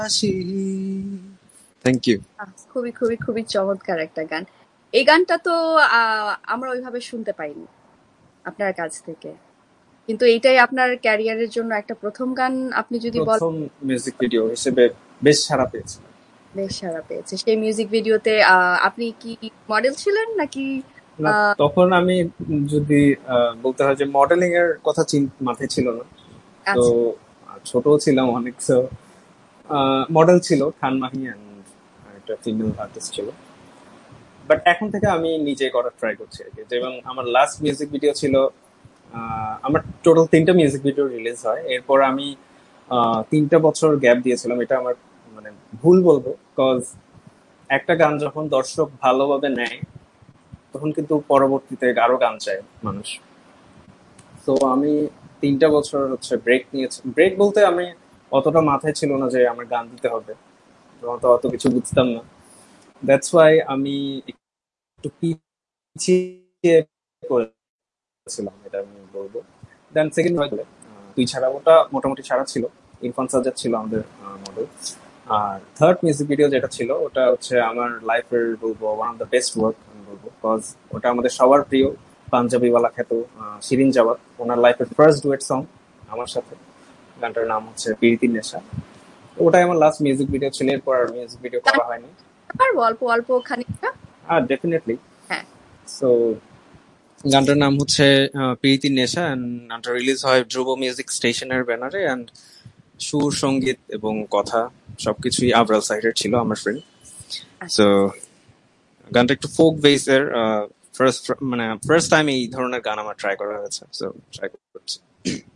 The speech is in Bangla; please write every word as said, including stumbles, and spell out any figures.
Thank you. খুবই খুবই খুবই চমৎকার একটা গান। এই গানটা তো আহ, আমরা ওইভাবে শুনতে পাইনি আপনার কাছ থেকে, কিন্তু এইটাই আপনার ক্যারিয়ারের জন্য একটা প্রথম গান। আপনি যদি বলেন প্রথম মিউজিক ভিডিও হিসেবে বেশ সাড়া পেয়েছে। বেশ সাড়া পেয়েছে। সেই মিউজিক ভিডিওতে আপনি কি মডেল ছিলেন নাকি? না, তখন আমি যদি আহ, বলতে হয় যে মডেলিং এর কথা চিন- মাথায় ছিল না, তো আচ্ছা ছোট ছিলাম অনেক। তো মডেল ছিল খান মাহি and একটা ফিমেল আর্টিস্ট ছিল। বাট এখন থেকে আমি নিজে করার ট্রাই করছি আর কি। যেমন আমার লাস্ট মিউজিক ভিডিও ছিল, আহ, আমার টোটাল তিনটা মিউজিক ভিডিও রিলিজ হয়। এরপর আমি আহ, তিনটা বছর গ্যাপ দিয়েছিলাম। এটা আমার মানে ভুল বলবো, কজ একটা গান যখন দর্শক ভালোভাবে নেয় তখন কিন্তু পরবর্তীতে আরো গান চায় মানুষ। তো আমি তিনটা বছর হচ্ছে ব্রেক নিয়েছি। ব্রেক বলতে আমি অতটা মাথায় ছিল না যে আমার গান দিতে হবে, তখন তো অত কিছু বুঝতাম না। দ্যাটস ওয়াই আমি একটু পিছিয়ে করেছিলাম, এটা আমি বলবো। দেন সেকেন্ড হয়ে তুই ছাড়া, ওটা মোটামুটি সারা ছিল। ইরফান সাজ্জাদ ছিল আমাদের মডেল। আর থার্ড মিউজিক ভিডিও যেটা ছিল ওটা হচ্ছে আমার লাইফের বলবো one of the best work আমি বলবো, বিকজ ওটা আমাদের সবার প্রিয় পাঞ্জাবিওয়ালা খ্যাত আহ, শিরিন জাওয়াত, ওনার লাইফের ফার্স্ট ডুয়েট সং আমার সাথে। গানটার নাম হচ্ছে প্রীতির নেশা। ওটাই আমার লাস্ট মিউজিক ভিডিও ছিল। এরপর আর মিউজিক ভিডিও করা হয়নি। পারবো অল্প অল্প খানিকটা? আর ডেফিনেটলি। হ্যাঁ, সো গানটার নাম হচ্ছে আহ, প্রীতির নেশা, and গানটা রিলিজ হয় ধ্রুব মিউজিক স্টেশনের ব্যানারে। অ্যান্ড সুর, সঙ্গীত এবং কথা সবকিছুই আবরাল সাইডের ছিল, আমার ফ্রেন্ড। সো গানটা একটু ফোক বেসের, ফার্স্ট মানে ফার্স্ট টাইম এই ধরনের গান আমার ট্রাই করা হয়েছে, সো ট্রাই করছি।